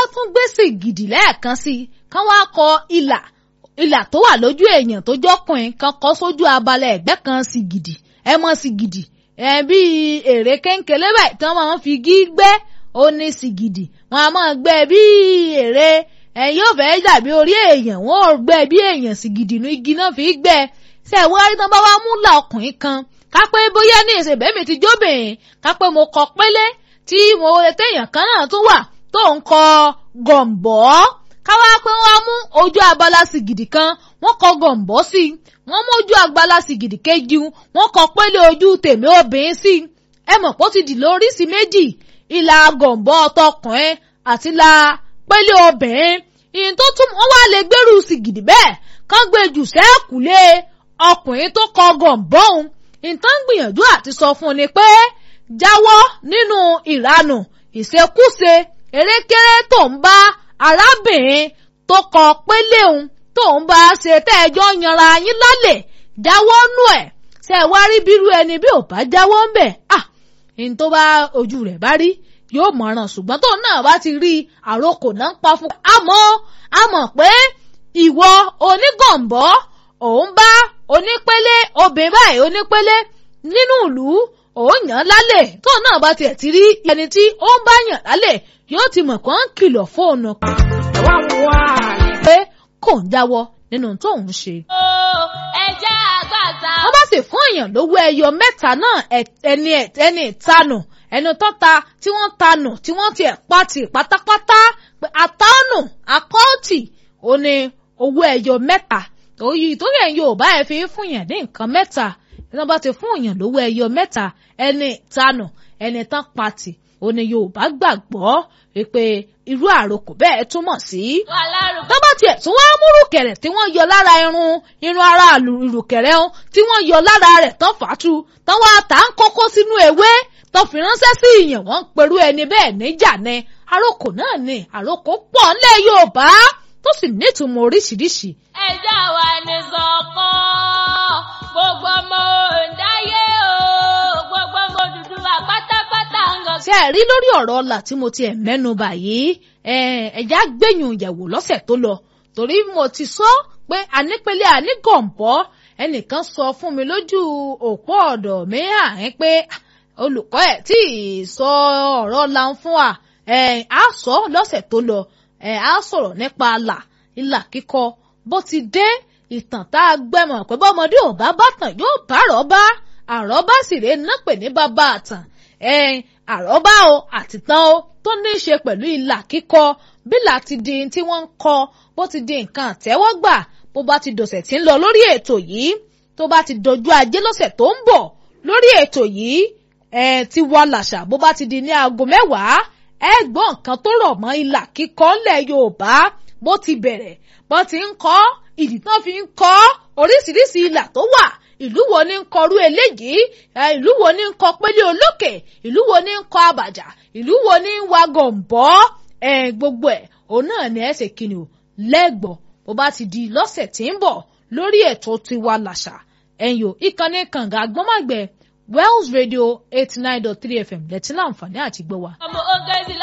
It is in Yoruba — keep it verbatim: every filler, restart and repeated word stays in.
tún gbé sìgìdì lẹ́ẹ̀kan sí i kán wá kọ ìlà ìlà tó wà lójú èèyàn tó jọkùnrin kan kọ sójú abalẹ̀ ẹ̀gbẹ́ kan sìgìdì ẹ mọ̀ sìgìdì ẹ bí èrè kéńkélé báyìí tí wọ́n máa ń fi gí gbẹ́ ó ní sìgìdì wọn a máa gbẹ́ bí èrè ẹ yóò fẹ́ dàbí orí èèyàn wọn ò gbẹ́ bí èèyàn sìgìdì ní igi náà fi gbẹ́ ṣe wọ́n rí tán bá wá mú là ọkùnrin kan kápẹ́ bóyá ní ìṣèbẹ́ mi ti jóbìnrin kápẹ́ mo kọ pélé tí mo téèyàn kan náà tún wà tó ń kọ gọ̀m̀bọ́ káwá pé wọ́n mú ojú abala sìgìdì kan wọ́n kọ gọ̀m̀bọ́ sí i wọ́n mú ojú abala sìgìdì kejì wọ́n kọ pélé ojú tèmi obìnrin sí i ẹ mọ̀ pé ó ti dì lóríṣìí méjì ìlà gọ̀m̀bọ́ tọkùnrin àti ìlà pélé obìnrin ìyẹn tó tún wọ́n wá lè gbèrú sìgìdì bẹ́ẹ̀ kán gbé jù sẹ́ẹ̀kùlé ọkùnrin tó kọ gọ̀m̀bọ́ òun ìtàn gbìyànjú àti sọ fún un ni pé jáwọ́ nínú ìranù ìṣekúṣe erékeré tó ń bá arábìnrin tó kọ pélé òun tó ń bá ṣe tẹ́ẹ̀jọ́ yanra yín lálẹ́ jáwọ́ nù ẹ̀ ṣe ẹ̀ wá rí bírú ẹni bí ò bá jáwọ́ ń bẹ̀ à ní tó bá ojú rẹ̀ bá rí yóò mọ̀ràn ṣùgbọ́n tó náà bá ti rí àrokò náà ń pa fún un. àmọ́ a mọ̀ pé ìwọ onígọ̀m̀bọ́ òun bá onípélé obìnrin báyìí onípélé nínú ìlú òun yàn lálẹ́ tó náà bá tiẹ̀ ti rí ẹni tí ó ń bá yàn lálẹ́ yóò ti mọ̀ kán kìlọ̀ fóònù pé kò ń jáwọ́ nínú tó ń ṣe. ẹjẹ́ àgbàta. wọ́n bá sì fún èèyàn lówó ẹyọ mẹ́ta náà ẹni ẹni ìtanù ẹni tó ta tí wọ́n tanù tí wọ́n tiẹ̀ pati pátápátá pé àtánù akọ́ọ̀tì ó ní owó ẹyọ mẹ́ta òyì ìtòrí ẹ̀yìn Yorùbá ẹ̀ fi fún yàn ní nǹkan mẹ́ta tí wọ́n bá ti fún èèyàn lówó ẹyọ mẹ́ta ẹni ìtanù ẹni tán pati ó ní Yorùbá gbàgbọ́ wípé irú àròkò bẹ́ẹ̀ túmọ̀ sí. tó bá tiẹ̀ tún wá múrùkẹ̀rẹ̀ tí wọ́n yọ lára irun irun ara ìrùkẹ̀rẹ̀ ọ̀hún tí wọ́n yọ lára rẹ̀ tán fàtú tán wá tà ń kókó sínú ewé tán fi ránṣẹ́ sí ìyẹn wọ́n ń perú ẹni bẹ́ẹ̀ níjà ni àròkò náà ni àròkò pọ̀ ńlẹ̀ Yorùbá tó sì nítumọ̀ oríṣiríṣi. ẹjọ́ wa ni sọ̀kan gbogbo ọmọ òǹdáyé o gbogbo ọmọ Odùduwà pátápátá ń gọ. ṣé ẹ rí lórí ọ̀rọ̀ ọ̀la tí mo ti ẹ̀ mẹ́nu báyìí ẹ̀já gbẹ̀yìn ìyẹ̀wò lọ́sẹ̀ tó lọ torí mo ti sọ pé ànípele ànígọ̀m̀bọ́ ẹnìkan sọ fún mi lójú òpó ọ̀dọ̀ mi àárín pé olùkọ́ ẹ̀ tí ì sọ ọ̀rọ̀ ọ̀la ń fún wa á sọ lọ́sẹ̀ tó lọ á sọ̀rọ̀ nípa àlà ìlà kíkọ bó ti dé ìtàn tá a gbẹmọ̀ pé bọ́mọdé ò bá bàtàn yóò bá àrọ́bá àrọ́bá sì rèé ná pè ní bàbá àtàn àrọ́bá o àtìtàn o tó ní í ṣe pẹ̀lú ìlà kíkọ bí là ti di tí wọ́n ń kọ bó ti di nǹkan àtẹ́wọ́gbà bó bá ti dọ̀sẹ̀ tí ń lọ lórí ètò yìí tó bá ti dọjú ajé lọ́sẹ̀ tó ń bọ̀ lórí ètò yìí ti wà làṣà bó bá ti di ní aago mẹ́wàá ẹ gbọ́ nǹkan tó rọ̀ mọ́ ìlà kíkọ ńlẹ̀ Yorùbá bó ti bẹ̀rẹ̀ bó ti ń kọ́ ìdí tán fi ń kọ́ oríṣiríṣi ìlà tó wà ìlú wo ní ń kọrú eléyìí ìlú wo ní ń kọ pélé olókè ìlú wo ní ń kọ àbàjá ìlú wo ní ń wa gọ̀m̀bọ́ gbogbo ẹ̀ òun náà ni ẹ ṣe kíni o lẹ́gbọ̀ọ́ bó bá ti di lọ́sẹ̀ tí ń bọ̀ lórí ètò Tiwa Làṣà ẹ̀yìn ìkànnì kànga àgbọ́mọ̀gbẹ́ Wells Radio eighty nine dot three F M lẹ́tí láǹfààní àti gbọ́ wa. ọmọ oge